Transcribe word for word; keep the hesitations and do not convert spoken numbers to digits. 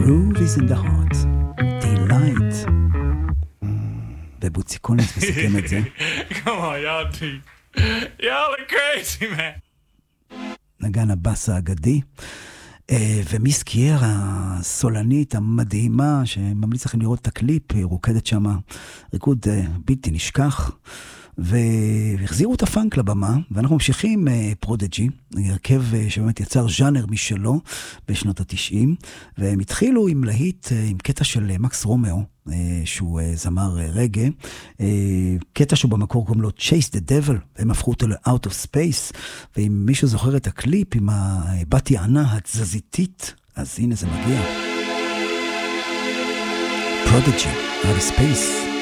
groove is in the heart, delight. ובוצי קולינס מסכם את זה. Come on, y'all deep. Y'all are crazy, man. נגן הבאס האגדי. ומיסקייר הסולנית המדהימה, שממליץ לכם לראות את הקליפ, רוקדת שמה ריקוד בלתי נשכח. והחזירו את הפאנק לבמה, ואנחנו ממשיכים פרודג'י, הרכב שבאמת יצר ז'אנר משלו בשנות התשעים, והם התחילו עם להיט, עם קטע של מקס רומאו, שהוא זמר רגע, קטע שהוא במקור קוראים לו Chase the Devil, והם הפכו אותו ל-Out of Space, ואם מישהו זוכר את הקליפ עם הבת יענה התזזיתית, אז הנה זה מגיע. פרודג'י, Out of Space.